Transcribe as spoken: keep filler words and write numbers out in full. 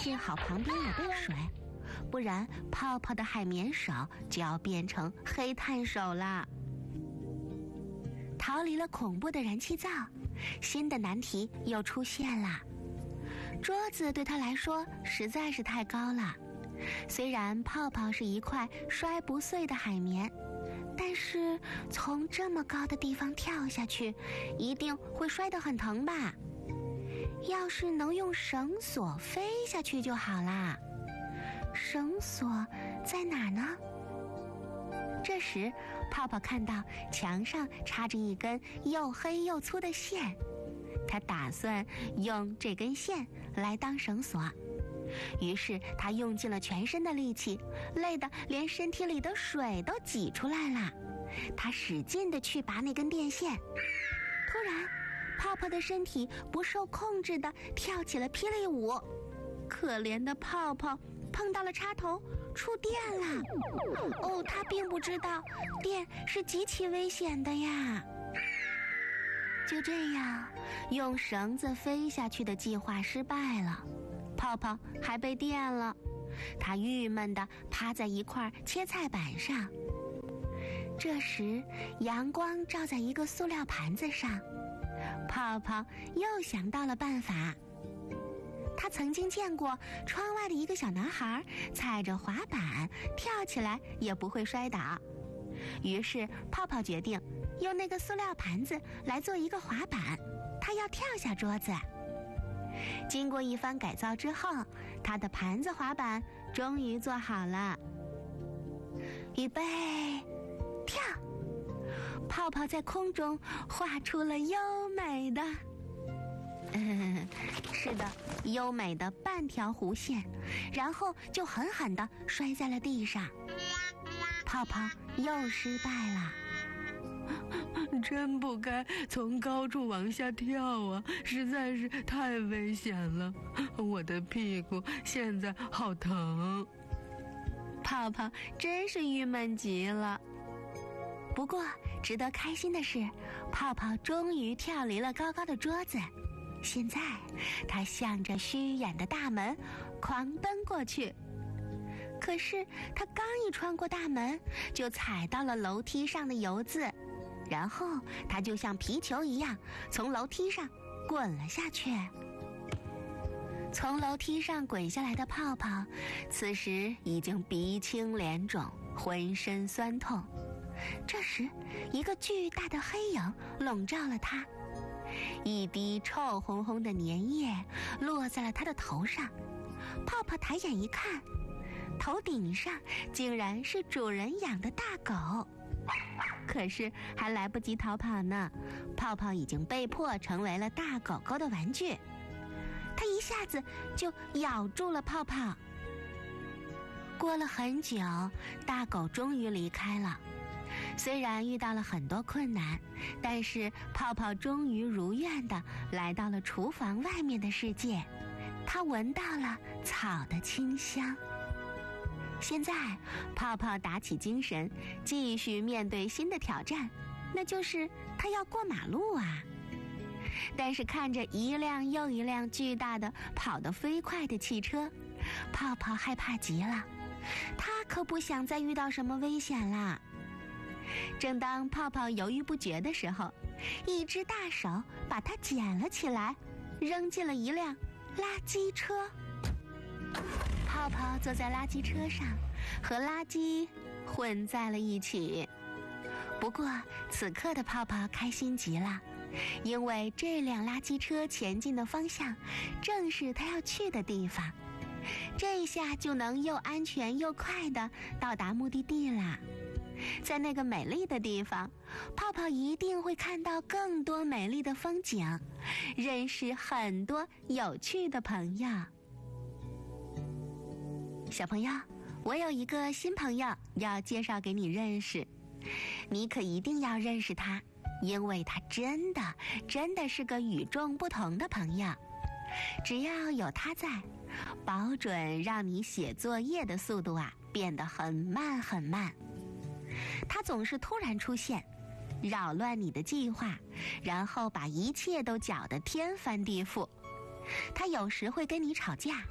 幸好旁边有杯水，不然泡泡的海绵手就要变成黑炭手了。逃离了恐怖的燃气灶，新的难题又出现了。桌子对他来说实在是太高了，虽然泡泡是一块摔不碎的海绵，但是从这么高的地方跳下去，一定会摔得很疼吧？要是能用绳索飞下去就好啦。绳索在哪呢？这时，泡泡看到墙上插着一根又黑又粗的线，他打算用这根线来当绳索。于是他用尽了全身的力气，累得连身体里的水都挤出来了。他使劲地去拔那根电线，突然泡泡的身体不受控制地跳起了霹雳舞，可怜的泡泡碰到了插头，触电了。哦，他并不知道电是极其危险的呀。就这样，用绳子飞下去的计划失败了，泡泡还被电了。他郁闷地趴在一块切菜板上。这时，阳光照在一个塑料盘子上，泡泡又想到了办法。他曾经见过窗外的一个小男孩踩着滑板跳起来也不会摔倒，于是泡泡决定用那个塑料盘子来做一个滑板，他要跳下桌子。经过一番改造之后，他的盘子滑板终于做好了。预备，跳！泡泡在空中画出了优美的嗯，是的，优美的半条弧线，然后就狠狠地摔在了地上。泡泡又失败了。 真不该从高处往下跳啊，实在是太危险了，我的屁股现在好疼。 泡泡真是郁闷极了。不过值得开心的是，泡泡终于跳离了高高的桌子，现在他向着虚掩的大门狂奔过去。可是他刚一穿过大门，就踩到了楼梯上的油渍，然后他就像皮球一样从楼梯上滚了下去。从楼梯上滚下来的泡泡此时已经鼻青脸肿，浑身酸痛。这时一个巨大的黑影笼罩了他，一滴臭烘烘的粘液落在了他的头上。泡泡抬眼一看，头顶上竟然是主人养的大狗。可是还来不及逃跑呢，泡泡已经被迫成为了大狗狗的玩具。它一下子就咬住了泡泡。过了很久，大狗终于离开了。虽然遇到了很多困难，但是泡泡终于如愿地来到了厨房外面的世界。它闻到了草的清香。现在泡泡打起精神，继续面对新的挑战，那就是他要过马路啊。但是看着一辆又一辆巨大的跑得飞快的汽车，泡泡害怕极了，他可不想再遇到什么危险啦。正当泡泡犹豫不决的时候，一只大手把它捡了起来，扔进了一辆垃圾车。泡泡坐在垃圾车上，和垃圾混在了一起。不过此刻的泡泡开心极了，因为这辆垃圾车前进的方向正是他要去的地方，这下就能又安全又快地到达目的地啦。在那个美丽的地方，泡泡一定会看到更多美丽的风景，认识很多有趣的朋友。小朋友，我有一个新朋友要介绍给你认识，你可一定要认识他，因为他真的真的是个与众不同的朋友。只要有他在，保准让你写作业的速度啊变得很慢很慢。他总是突然出现，扰乱你的计划，然后把一切都搅得天翻地覆。他有时会跟你吵架，